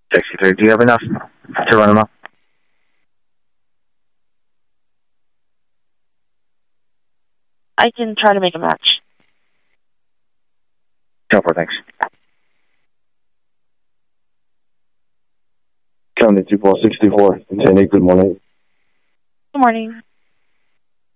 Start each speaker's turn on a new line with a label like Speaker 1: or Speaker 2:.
Speaker 1: 63. Do you have enough to run them up?
Speaker 2: I can try to make a match.
Speaker 1: Go for it, thanks.
Speaker 3: 72-64, good morning.
Speaker 2: Good morning.